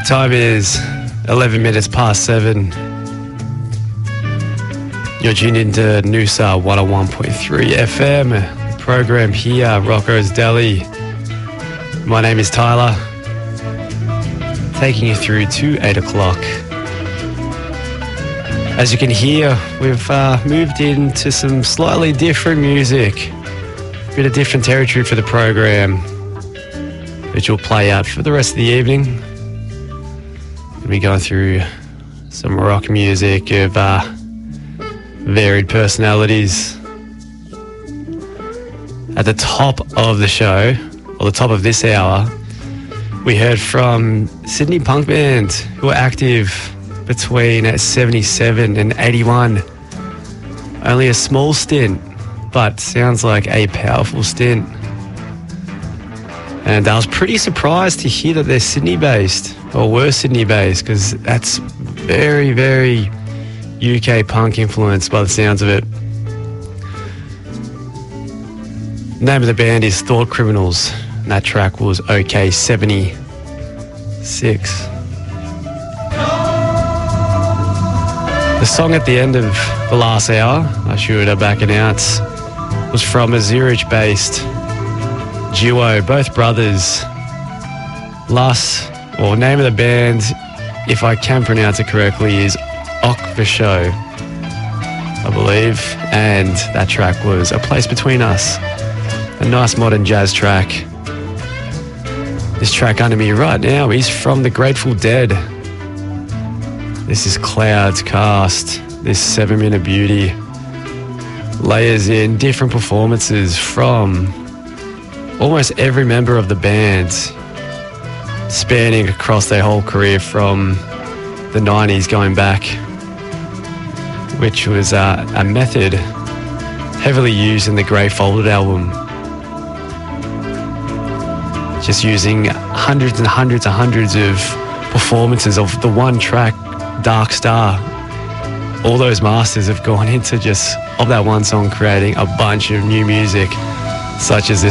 Time is 11 minutes past 7. You're tuned into Noosa 101.3 FM. The program here, Rocco's Deli. My name is Tyler, taking you through to 8 o'clock. As you can hear, we've moved into some slightly different music. A bit of different territory for the program, which will play out for the rest of the evening. We'll be going through some rock music of varied personalities. At the top of the show, or the top of this hour, we heard from Sydney punk band who were active between 77 and 81. Only a small stint, but sounds like a powerful stint. And I was pretty surprised to hear that they're Sydney-based, or were Sydney-based, because that's very, very UK punk influence by the sounds of it. The name of the band is Thought Criminals, and that track was OK 76. The song at the end of the last hour, I should back announce, was from a Zurich-based duo, both brothers. Name of the band, if I can pronounce it correctly, is Okvasho, I believe, and that track was A Place Between Us, a nice modern jazz track. This track under me right now is from the Grateful Dead. This is Clouds Cast. This 7-minute beauty layers in different performances from almost every member of the band, spanning across their whole career from the 90s going back, which was a method heavily used in the Grey Folded album. Just using hundreds and hundreds and hundreds of performances of the one track, Dark Star. All those masters have gone into just, of that one song, creating a bunch of new music, such as this